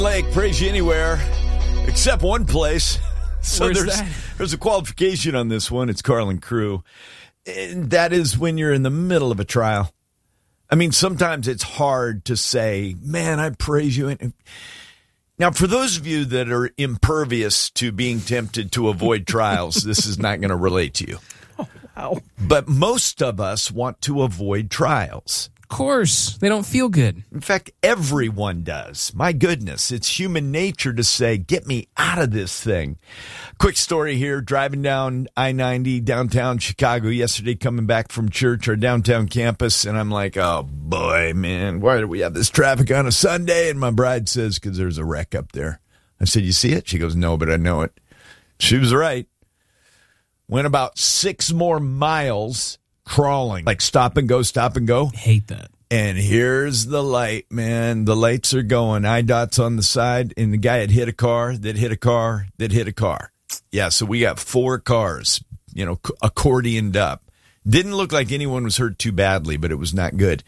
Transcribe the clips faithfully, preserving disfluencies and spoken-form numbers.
Lake, praise you anywhere, except one place. So Where's there's, that? there's a qualification on this one. It's Carl and Crew. And that is when you're in the middle of a trial. I mean, sometimes it's hard to say, man, I praise you. Now, for those of you that are impervious to being tempted to avoid trials, this is not going to relate to you. Oh, wow. But most of us want to avoid trials. Of course. They don't feel good. In fact, everyone does. My goodness, it's human nature to say, get me out of this thing. Quick story here, driving down I ninety downtown Chicago yesterday, coming back from church, our downtown campus, and I'm like, oh boy, man, why do we have this traffic on a Sunday? And my bride says, because there's a wreck up there. I said, you see it? She goes, no, but I know it. She was right. Went about six more miles crawling, like stop and go, stop and go. Hate that. And here's the light, man. The lights are going. I dots on the side, and the guy had hit a car, that hit a car, that hit a car. Yeah, so we got four cars, you know, accordioned up. Didn't look like anyone was hurt too badly, but it was not good.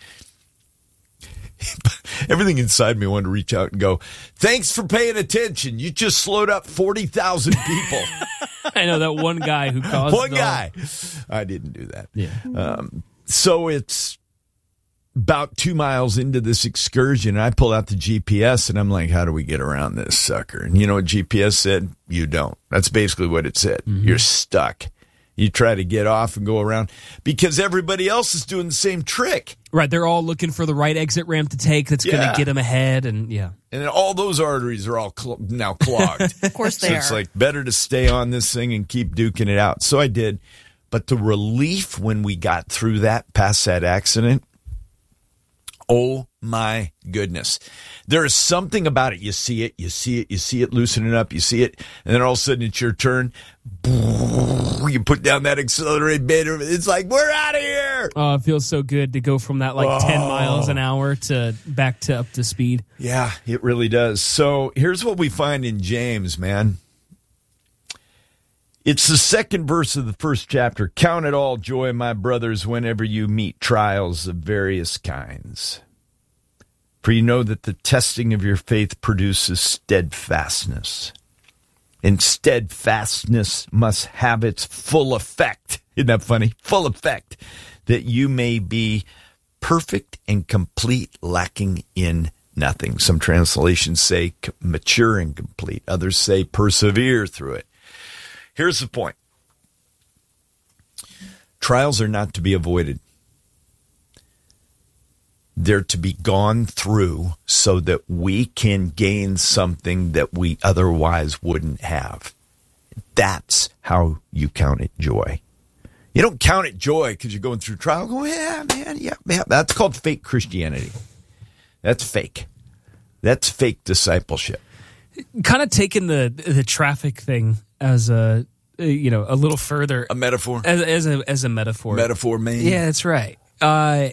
Everything inside me wanted to reach out and go, thanks for paying attention. You just slowed up forty thousand people. I know that one guy who caused One the... guy. I didn't do that. Yeah. Um, so it's about two miles into this excursion, and I pull out the G P S, and I'm like, how do we get around this sucker? And you know what G P S said? You don't. That's basically what it said. Mm-hmm. You're stuck. You try to get off and go around because everybody else is doing the same trick. Right, they're all looking for the right exit ramp to take that's Yeah. going to get them ahead, and yeah. And then all those arteries are all cl- now clogged. Of course they so are. it's like better to stay on this thing and keep duking it out. So I did. But the relief when we got through that, past that accident, oh my goodness. There is something about it. You see it, you see it, you see it loosening up, you see it, and then all of a sudden it's your turn. You put down that accelerated bit. It's like, we're out of here. Oh, it feels so good to go from that like Oh. ten miles an hour to back to up to speed. Yeah, it really does. So here's what we find in James, man. It's the second verse of the first chapter. Count it all joy, my brothers, whenever you meet trials of various kinds. For you know that the testing of your faith produces steadfastness. And steadfastness must have its full effect. Isn't that funny? Full effect. That you may be perfect and complete, lacking in nothing. Some translations say mature and complete. Others say persevere through it. Here's the point. Trials are not to be avoided. They're to be gone through so that we can gain something that we otherwise wouldn't have. That's how you count it joy. You don't count it joy because you're going through trial. Go, yeah, man, yeah, man. That's called fake Christianity. That's fake. That's fake discipleship. Kind of taking the the traffic thing as a you know a little further A metaphor. as as a as a metaphor. Metaphor, man. Yeah, that's right. Uh,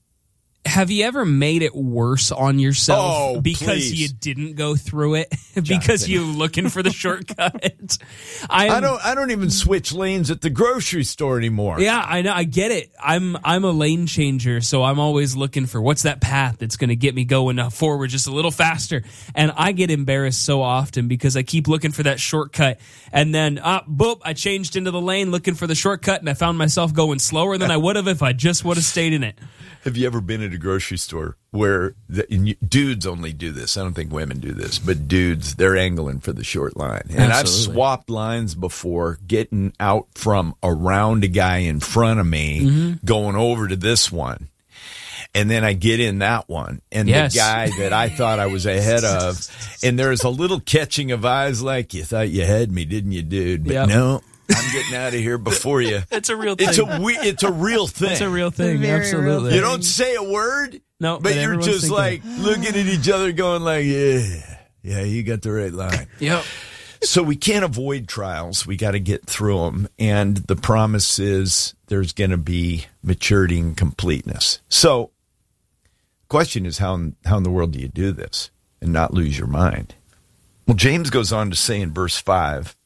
have you ever made it worse on yourself Oh, because please. you didn't go through it because you're looking for the shortcut? I'm, I don't. I don't even switch lanes at the grocery store anymore. Yeah, I know. I get it. I'm I'm a lane changer, so I'm always looking for what's that path that's going to get me going forward just a little faster. And I get embarrassed so often because I keep looking for that shortcut, and then ah, boop, I changed into the lane looking for the shortcut, and I found myself going slower than I would have if I just would have stayed in it. Have you ever been at a grocery store where the, and you, dudes only do this? I don't think women do this, but dudes, they're angling for the short line. And I've Absolutely. swapped lines before, getting out from around a guy in front of me, mm-hmm. going over to this one. And then I get in that one, and Yes. the guy that I thought I was ahead of, and there's a little catching of eyes like, you thought you had me, didn't you, dude? But Yep. no, I'm getting out of here before you. It's a real thing. It's a we, it's a real thing. It's a real thing. Very real Absolutely. You don't say a word, No, but, but you're everyone's just thinking like it. looking at each other going like, yeah, yeah, you got the right line. Yep. So we can't avoid trials. We got to get through them. And the promise is there's going to be maturity and completeness. So the question is, how in, how in the world do you do this and not lose your mind? Well, James goes on to say in verse five,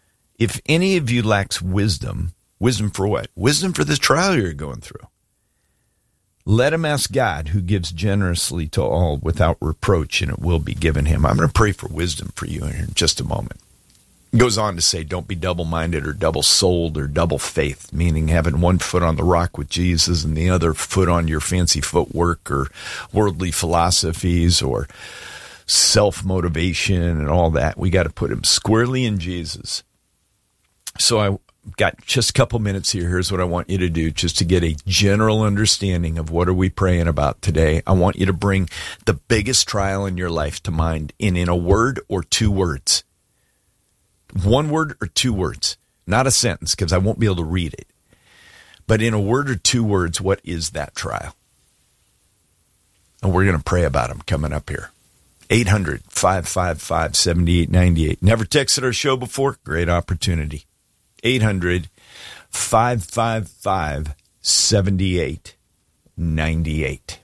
if any of you lacks wisdom, wisdom for what? Wisdom for this trial you're going through. Let him ask God, who gives generously to all without reproach, and it will be given him. I'm going to pray for wisdom for you in just a moment. It goes on to say, don't be double-minded or double-souled or double-faith, meaning having one foot on the rock with Jesus and the other foot on your fancy footwork or worldly philosophies or self-motivation and all that. We got to put him squarely in Jesus. So I got just a couple minutes here. Here's what I want you to do, just to get a general understanding of what are we praying about today. I want you to bring the biggest trial in your life to mind in, in a word or two words. One word or two words, not a sentence, because I won't be able to read it. But in a word or two words, what is that trial? And we're going to pray about them coming up here. eight hundred, five five five, seven eight nine eight. Never texted our show before? Great opportunity. eight hundred, five five five, seven eight nine eight.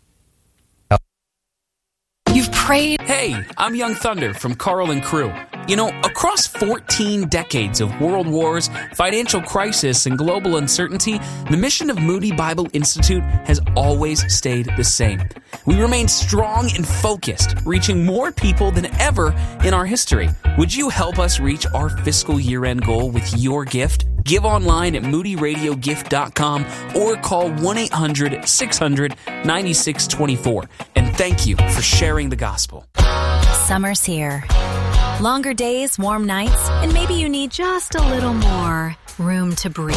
You've prayed. Hey, I'm Young Thunder from Carl and Crew. You know, across fourteen decades of world wars, financial crisis, and global uncertainty, the mission of Moody Bible Institute has always stayed the same. We remain strong and focused, reaching more people than ever in our history. Would you help us reach our fiscal year-end goal with your gift? Give online at moody radio gift dot com or call one eight hundred, six hundred, nine six two four. And thank you for sharing the gospel. Summer's here. Longer days, warm nights, and maybe you need just a little more room to breathe.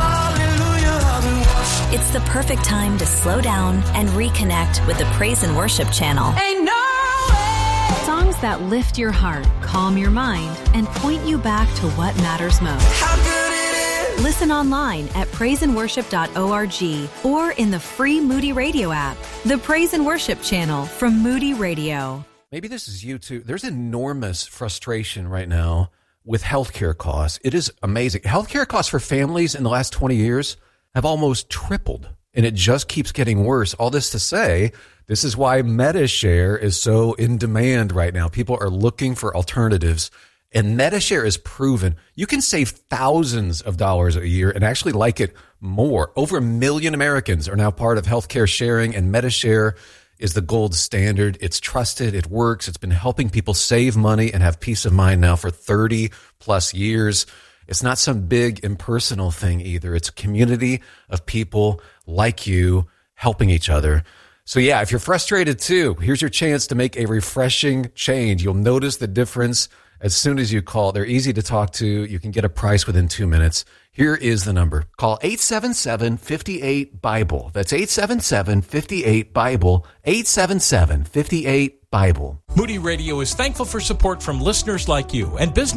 It's the perfect time to slow down and reconnect with the Praise and Worship channel. Ain't no way. Songs that lift your heart, calm your mind, and point you back to what matters most. How good it is. Listen online at praise and worship dot org or in the free Moody Radio app. The Praise and Worship channel from Moody Radio. Maybe this is you too. There's enormous frustration right now with healthcare costs. It is amazing. Healthcare costs for families in the last twenty years have almost tripled, and it just keeps getting worse. All this to say, this is why MediShare is so in demand right now. People are looking for alternatives, and MediShare is proven. You can save thousands of dollars a year and actually like it more. Over a million Americans are now part of healthcare sharing, and MediShare is the gold standard. It's trusted. It works. It's been helping people save money and have peace of mind now for thirty plus years. It's not some big impersonal thing either. It's a community of people like you helping each other. So yeah, if you're frustrated too, here's your chance to make a refreshing change. You'll notice the difference as soon as you call. They're easy to talk to. You can get a price within two minutes. Here is the number. Call eight seven seven, five eight, Bible. That's eight seven seven, five eight, Bible. eight seven seven, five eight, Bible. Moody Radio is thankful for support from listeners like you and business